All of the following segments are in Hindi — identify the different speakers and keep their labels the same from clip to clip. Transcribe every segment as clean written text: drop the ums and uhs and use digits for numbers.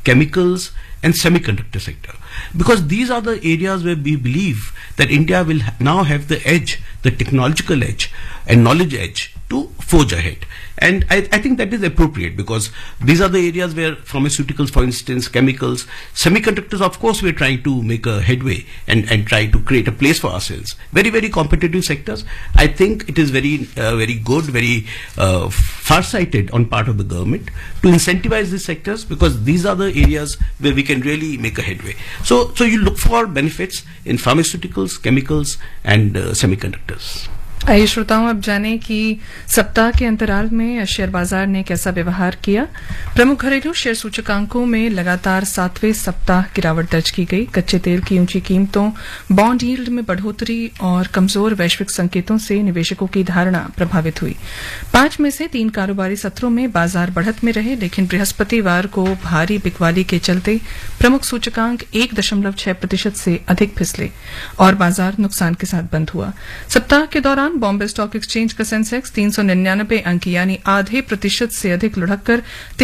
Speaker 1: chemicals, and semiconductor sector, because these are the areas where we believe that India will now have the edge, the technological edge and knowledge edge to forge ahead. And I think that is appropriate, because these are the areas where pharmaceuticals, for instance, chemicals, semiconductors, of course, we're trying to make a headway and try to create a place for ourselves. Very, very competitive sectors. I think it is very good, very far-sighted on part of the government to incentivize these sectors, because these are the areas where we can really make a headway. So you look for benefits in pharmaceuticals, chemicals, and semiconductors.
Speaker 2: आइए श्रोताओं, अब जाने कि सप्ताह के अंतराल में शेयर बाजार ने कैसा व्यवहार किया। प्रमुख घरेलू शेयर सूचकांकों में लगातार 7वें सप्ताह गिरावट दर्ज की गई। कच्चे तेल की ऊंची कीमतों, बॉन्ड यील्ड में बढ़ोतरी और कमजोर वैश्विक संकेतों से निवेशकों की धारणा प्रभावित हुई। 5 में से 3 कारोबारी सत्रों में बाजार बढ़त में रहे, लेकिन बृहस्पतिवार को भारी बिकवाली के चलते प्रमुख सूचकांक 1.6% से अधिक फिसले और बाजार नुकसान के साथ बंद हुआ। सप्ताह के दौरान बॉम्बे स्टॉक एक्सचेंज का सेंसेक्स 399 अंक यानी आधे प्रतिशत से अधिक लुढ़ककर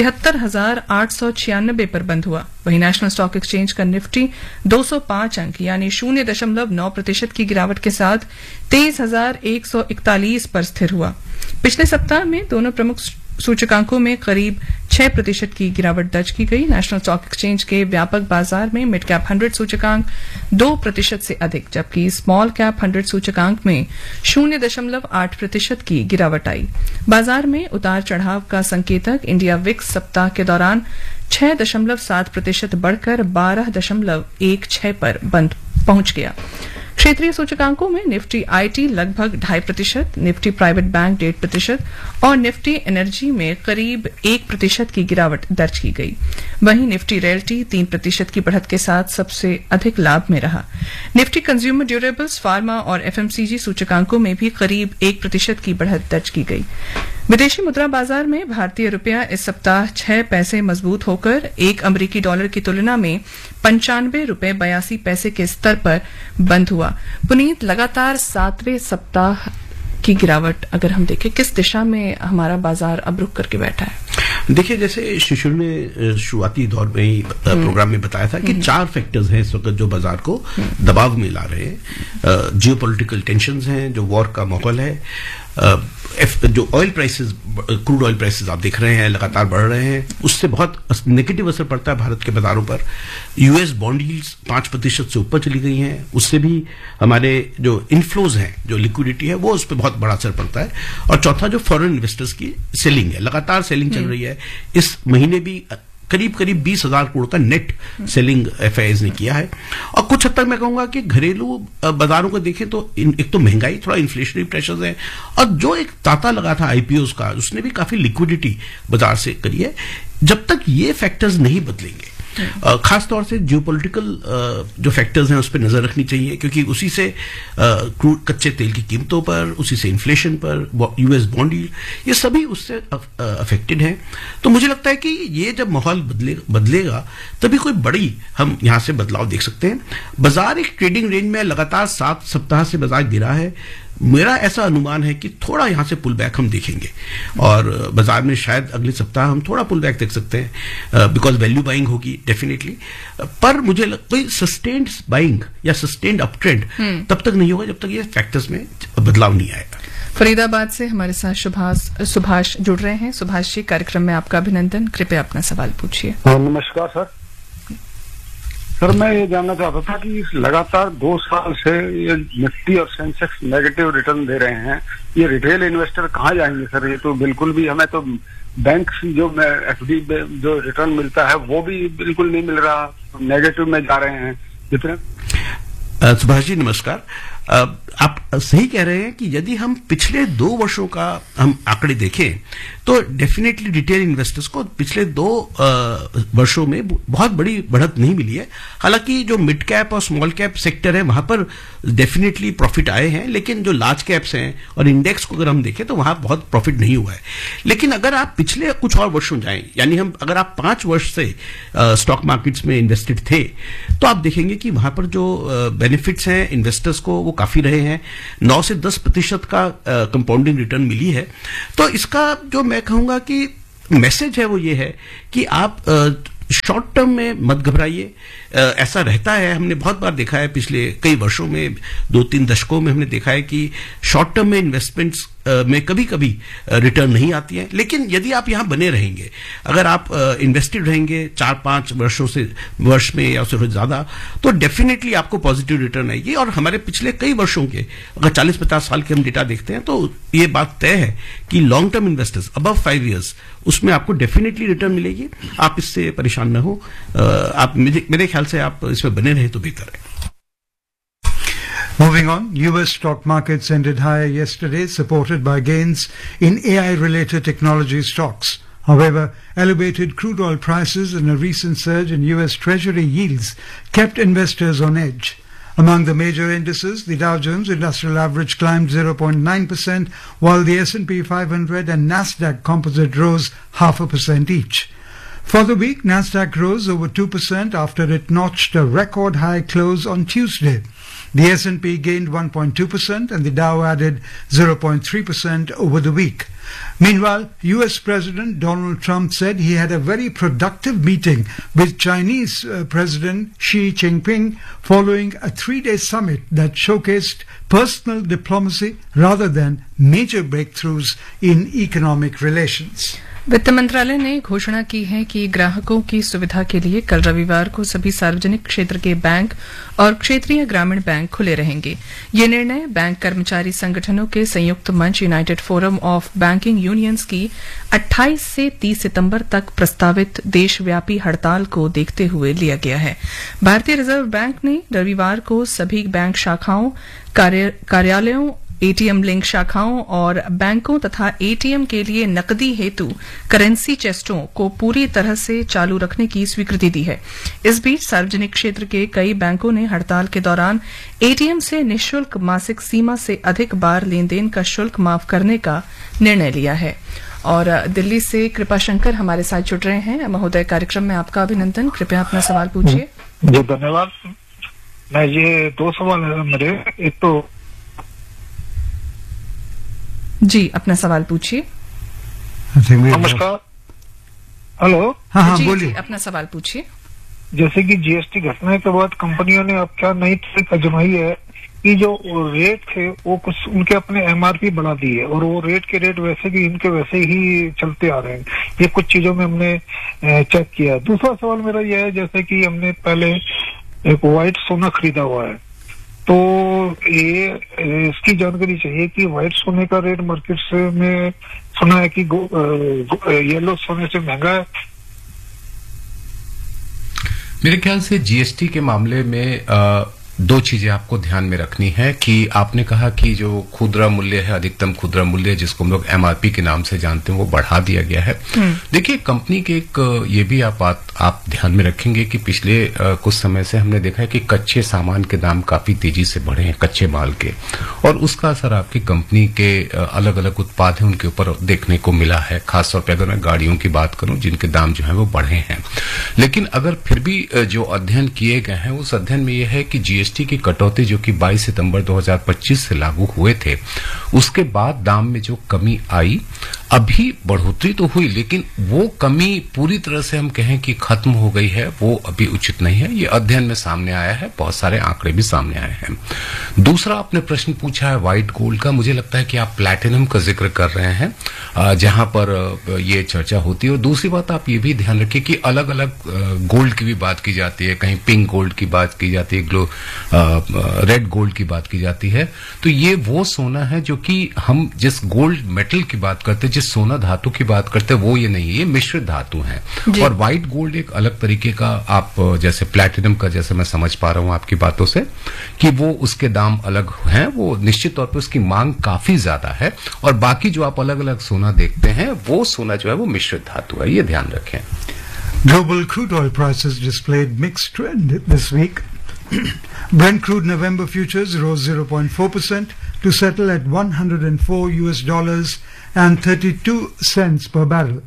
Speaker 2: 73,896 पर बंद हुआ। वहीं नेशनल स्टॉक एक्सचेंज का निफ्टी 205 अंक यानी 0.9% की गिरावट के साथ 23,141 पर स्थिर हुआ। पिछले सप्ताह में दोनों प्रमुख सूचकांकों में करीब 6% की गिरावट दर्ज की गई। नेशनल स्टॉक एक्सचेंज के व्यापक बाजार में मिड कैप 100 सूचकांक 2% से अधिक, जबकि स्मॉल कैप 100 सूचकांक में 0.8% की गिरावट आई। बाजार में उतार चढ़ाव का संकेतक इंडिया विक्स सप्ताह के दौरान 6.7% बढ़कर 12.16 पर बंद पहुंच गया। क्षेत्रीय सूचकांकों में निफ्टी आईटी लगभग 2.5%, निफ्टी प्राइवेट बैंक 1.5% और निफ्टी एनर्जी में करीब 1% की गिरावट दर्ज की गई। वहीं निफ्टी रियल्टी 3% की बढ़त के साथ सबसे अधिक लाभ में रहा। निफ्टी कंज्यूमर ड्यूरेबल्स, फार्मा और एफएमसीजी सूचकांकों में भी करीब 1% की बढ़त दर्ज की गई। विदेशी मुद्रा बाजार में भारतीय रुपया इस सप्ताह 6 पैसे मजबूत होकर $1 अमेरिकी डॉलर की तुलना में 95 रुपये 82 पैसे के स्तर पर बंद हुआ। पुनीत, लगातार 7वें सप्ताह की गिरावट अगर हम देखें, किस दिशा में हमारा बाजार अब रुक करके बैठा है?
Speaker 1: देखिए, जैसे शिशिर ने शुरुआती दौर में ही प्रोग्राम में बताया था कि 4 फैक्टर्स हैं इस वक्त जो बाजार को दबाव में ला रहे हैं। जियोपॉलिटिकल टेंशंस हैं, जो वॉर का माहौल है, जो oil prices, crude oil prices आप देख रहे हैं लगातार बढ़ रहे हैं, उससे बहुत नेगेटिव असर पड़ता है भारत के बाजारों पर। यूएस बॉन्ड यील्ड्स 5% से ऊपर चली गई हैं, उससे भी हमारे जो इनफ्लोज हैं, जो लिक्विडिटी है, वो उस पर बहुत बड़ा असर पड़ता है। और चौथा, जो फॉरेन इन्वेस्टर्स की सेलिंग है, लगातार सेलिंग चल रही है। इस महीने भी करीब 20,000 करोड़ का नेट सेलिंग एफआईआईज ने किया है। और कुछ हद तक मैं कहूंगा कि घरेलू बाजारों को देखें तो एक तो महंगाई, थोड़ा इन्फ्लेशनरी प्रेशर्स है, और जो एक तांता लगा था आईपीओज का, उसने भी काफी लिक्विडिटी बाजार से करी है। जब तक ये फैक्टर्स नहीं बदलेंगे, खासतौर से जियोपॉलिटिकल जो फैक्टर्स हैं उस पर नजर रखनी चाहिए, क्योंकि उसी से क्रूड कच्चे तेल की कीमतों पर, उसी से इन्फ्लेशन पर, यूएस बॉन्ड यील्ड, ये सभी उससे अफेक्टेड हैं। तो मुझे लगता है कि ये जब माहौल बदलेगा तभी कोई बड़ी हम यहां से बदलाव देख सकते हैं। बाजार एक ट्रेडिंग रेंज में लगातार 7 सप्ताह से बाजार गिरा है। मेरा ऐसा अनुमान है कि थोड़ा यहां से पुल बैक हम देखेंगे, और बाजार में शायद अगले सप्ताह हम थोड़ा पुल बैक देख सकते हैं, बिकॉज वैल्यू बाइंग होगी डेफिनेटली। पर मुझे कोई सस्टेन्ड बाइंग या सस्टेन्ड अप ट्रेंड तब तक नहीं होगा जब तक ये फैक्टर्स में बदलाव नहीं आएगा।
Speaker 2: फरीदाबाद से हमारे साथ सुभाष जुड़ रहे हैं। सुभाष जी, कार्यक्रम में आपका अभिनंदन। कृपया अपना सवाल पूछिए।
Speaker 3: नमस्कार सर। सर, मैं ये जानना चाहता था कि लगातार 2 साल से ये निफ्टी और सेंसेक्स नेगेटिव रिटर्न दे रहे हैं, ये रिटेल इन्वेस्टर कहाँ जाएंगे सर? ये तो बिल्कुल भी, हमें तो बैंक से जो एफडी जो रिटर्न मिलता है वो भी बिल्कुल नहीं मिल रहा, नेगेटिव में जा रहे हैं जितने।
Speaker 1: सुभाष जी नमस्कार। आप सही कह रहे हैं कि यदि हम पिछले 2 वर्षों का हम आंकड़े देखें तो डेफिनेटली रिटेल इन्वेस्टर्स को पिछले 2 वर्षों में बहुत बड़ी बढ़त नहीं मिली है। हालांकि जो मिड कैप और स्मॉल कैप सेक्टर है वहां पर डेफिनेटली प्रॉफिट आए हैं, लेकिन जो लार्ज कैप्स हैं और इंडेक्स को अगर हम देखें तो वहां बहुत प्रॉफिट नहीं हुआ है। लेकिन अगर आप पिछले कुछ और वर्षों जाएं, यानी अगर आप 5 वर्ष से स्टॉक मार्केट्स में इन्वेस्टेड थे, तो आप देखेंगे कि वहां पर जो बेनिफिट्स हैं इन्वेस्टर्स को वो काफी रहे हैं। 9 से 10% का कंपाउंडिंग रिटर्न मिली है। तो इसका जो मैं कहूंगा कि मैसेज है वो ये है कि आप शॉर्ट टर्म में मत घबराइए। ऐसा रहता है, हमने बहुत बार देखा है पिछले कई वर्षों में, 2-3 दशकों में हमने देखा है कि शॉर्ट टर्म में इन्वेस्टमेंट्स में कभी कभी रिटर्न नहीं आती है, लेकिन यदि आप यहां बने रहेंगे, अगर आप इन्वेस्टेड रहेंगे 4-5 वर्ष में या उससे ज्यादा, तो डेफिनेटली आपको पॉजिटिव रिटर्न आएगी। और हमारे पिछले कई वर्षों के अगर 40-50 साल के हम डेटा देखते हैं तो ये बात तय है कि long term investors above 5 years उसमें आपको डेफिनेटली रिटर्न मिलेगी। आप इससे परेशान न हो, आप मेरे ख्याल से आप इसमें बने रहे तो बेहतर है।
Speaker 4: Moving on, US stock markets ended higher yesterday, supported by gains in AI-related technology stocks. However, elevated crude oil prices and a recent surge in US Treasury yields kept investors on edge. Among the major indices, the Dow Jones Industrial Average climbed 0.9%, while the S&P 500 and Nasdaq Composite rose 0.5% each. For the week, Nasdaq rose over 2% after it notched a record high close on Tuesday. The S&P gained 1.2% and the Dow added 0.3% over the week. Meanwhile, US President Donald Trump said he had a very productive meeting with Chinese President Xi Jinping following a 3-day summit that showcased personal diplomacy rather than major breakthroughs in economic relations.
Speaker 2: वित्त मंत्रालय ने घोषणा की है कि ग्राहकों की सुविधा के लिए कल रविवार को सभी सार्वजनिक क्षेत्र के बैंक और क्षेत्रीय ग्रामीण बैंक खुले रहेंगे। ये निर्णय बैंक कर्मचारी संगठनों के संयुक्त मंच United forum of banking unions की 28 से 30 सितंबर तक प्रस्तावित देशव्यापी हड़ताल को देखते हुए लिया गया है। भारतीय रिजर्व बैंक ने रविवार को सभी बैंक शाखाओं, कार्यालयों, एटीएम लिंक शाखाओं और बैंकों तथा एटीएम के लिए नकदी हेतु करेंसी चेस्टों को पूरी तरह से चालू रखने की स्वीकृति दी है। इस बीच सार्वजनिक क्षेत्र के कई बैंकों ने हड़ताल के दौरान एटीएम से निःशुल्क मासिक सीमा से अधिक बार लेनदेन का शुल्क माफ करने का निर्णय लिया है। और दिल्ली से कृपा शंकर हमारे साथ जुड़ रहे हैं। महोदय, कार्यक्रम में आपका अभिनंदन। कृपया अपना सवाल पूछिए।
Speaker 5: जी धन्यवाद। मैं ये 2 सवाल है मेरे। एक तो
Speaker 2: जी, अपना सवाल पूछिए।
Speaker 5: नमस्कार। हेलो।
Speaker 4: हाँ, बोलिए।
Speaker 2: अपना सवाल पूछिए।
Speaker 5: जैसे कि जीएसटी घटना के बाद कंपनियों ने अब क्या नई तरीका आजमाई है कि जो रेट थे वो कुछ उनके अपने एमआरपी बढ़ा दी है और वो रेट के रेट वैसे की इनके वैसे ही चलते आ रहे हैं। ये कुछ चीजों में हमने चेक किया। दूसरा सवाल मेरा यह है, जैसे कि हमने पहले एक व्हाइट सोना खरीदा हुआ है, तो ये इसकी जानकारी चाहिए कि व्हाइट सोने का रेट मार्केट से में सुना है कि येलो सोने से महंगा है।
Speaker 6: मेरे ख्याल से जीएसटी के मामले में 2 चीजें आपको ध्यान में रखनी है कि आपने कहा कि जो खुदरा मूल्य है, अधिकतम खुदरा मूल्य जिसको हम लोग एमआरपी के नाम से जानते हैं, वो बढ़ा दिया गया है। देखिए, कंपनी के एक ये भी आप ध्यान में रखेंगे कि पिछले कुछ समय से हमने देखा है कि कच्चे सामान के दाम काफी तेजी से बढ़े हैं, कच्चे माल के, और उसका असर आपकी कंपनी के अलग अलग उत्पाद हैं उनके ऊपर देखने को मिला है। खासतौर पर अगर मैं गाड़ियों की बात करूं जिनके दाम जो है वो बढ़े हैं, लेकिन अगर फिर भी जो अध्ययन किए गए हैं उस अध्ययन में यह है कि जीएसटी की कटौती जो कि 22 सितंबर 2025 से लागू हुए थे, उसके बाद दाम में जो कमी आई, अभी बढ़ोतरी तो हुई लेकिन वो कमी पूरी तरह से हम कहें कि खत्म हो गई है, वो अभी उचित नहीं है। ये अध्ययन में सामने आया है, बहुत सारे आंकड़े भी सामने आए हैं। दूसरा आपने प्रश्न पूछा है व्हाइट गोल्ड का। मुझे लगता है कि आप प्लैटिनम का जिक्र कर रहे हैं जहां पर ये चर्चा होती है। और दूसरी बात आप ये भी ध्यान रखिए कि अलग अलग गोल्ड की भी बात की जाती है, कहीं पिंक गोल्ड की बात की जाती है, रेड गोल्ड की बात की जाती है। तो ये वो सोना है जो कि हम जिस गोल्ड मेटल की बात करते हैं, जिस सोना धातु की बात करते हैं, वो ये नहीं है, ये मिश्रित धातु है। और व्हाइट गोल्ड एक अलग तरीके का, आप जैसे प्लैटिनम का, जैसे मैं समझ पा रहा हूं आपकी बातों से कि वो उसके दाम अलग हैं, वो निश्चित तौर पर उसकी मांग काफी ज्यादा है। और बाकी जो आप अलग अलग सोना देखते हैं, वो सोना जो है वो मिश्रित धातु है, ये ध्यान रखें।
Speaker 4: Global crude oil prices displayed mixed trend this week. Brent crude November futures rose 0.4% to settle at $104 and 32 cents per barrel.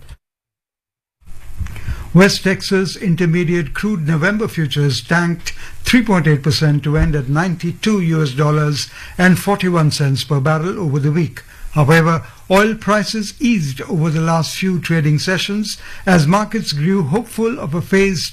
Speaker 4: West Texas Intermediate crude November futures tanked 3.8% to end at $92 and 41 cents per barrel over the week. However, Oil prices eased over the last few trading sessions as markets grew hopeful of a phased